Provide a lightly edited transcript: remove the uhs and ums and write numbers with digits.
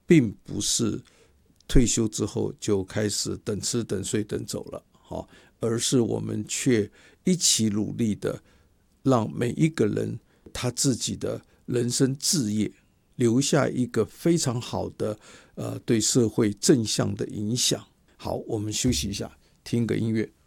并不是退休之后就开始等吃等睡等走了，而是我们却一起努力的让每一个人他自己的人生志业留下一个非常好的对社会正向的影响。好，我们休息一下，听个音乐。